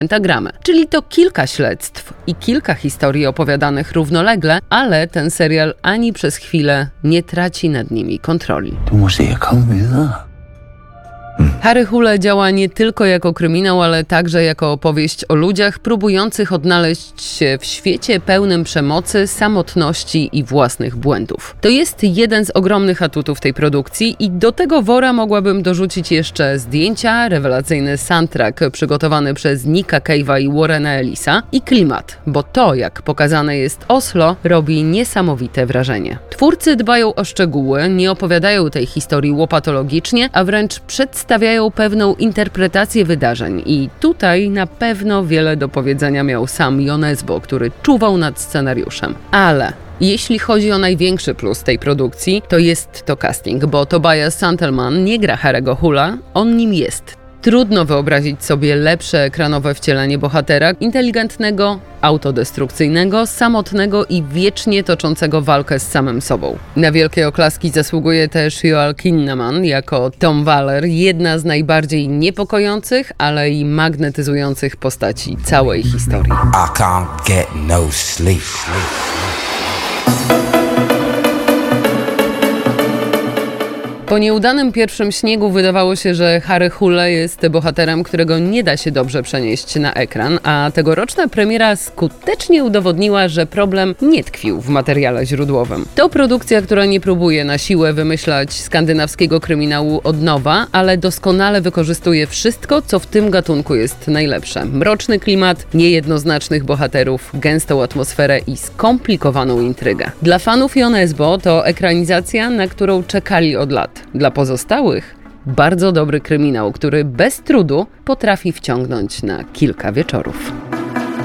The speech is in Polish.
pentagramę. Czyli to kilka śledztw i kilka historii opowiadanych równolegle, ale ten serial ani przez chwilę nie traci nad nimi kontroli. Harry Hole działa nie tylko jako kryminał, ale także jako opowieść o ludziach próbujących odnaleźć się w świecie pełnym przemocy, samotności i własnych błędów. To jest jeden z ogromnych atutów tej produkcji i do tego wora mogłabym dorzucić jeszcze zdjęcia, rewelacyjny soundtrack przygotowany przez Nicka Cave'a i Warrena Ellisa i klimat, bo to, jak pokazane jest Oslo, robi niesamowite wrażenie. Twórcy dbają o szczegóły, nie opowiadają tej historii łopatologicznie, a wręcz przedstawiają pewną interpretację wydarzeń i tutaj na pewno wiele do powiedzenia miał sam Jon Esbo, który czuwał nad scenariuszem. Ale jeśli chodzi o największy plus tej produkcji, to jest to casting, bo Tobias Santelman nie gra Harry'ego Hole'a, on nim jest. Trudno wyobrazić sobie lepsze ekranowe wcielenie bohatera, inteligentnego, autodestrukcyjnego, samotnego i wiecznie toczącego walkę z samym sobą. Na wielkie oklaski zasługuje też Joel Kinnaman jako Tom Waller, jedna z najbardziej niepokojących, ale i magnetyzujących postaci całej historii. I can't get no sleep. Po nieudanym pierwszym śniegu wydawało się, że Harry Hole jest bohaterem, którego nie da się dobrze przenieść na ekran, a tegoroczna premiera skutecznie udowodniła, że problem nie tkwił w materiale źródłowym. To produkcja, która nie próbuje na siłę wymyślać skandynawskiego kryminału od nowa, ale doskonale wykorzystuje wszystko, co w tym gatunku jest najlepsze. Mroczny klimat, niejednoznacznych bohaterów, gęstą atmosferę i skomplikowaną intrygę. Dla fanów Jon Esbo to ekranizacja, na którą czekali od lat. Dla pozostałych bardzo dobry kryminał, który bez trudu potrafi wciągnąć na kilka wieczorów.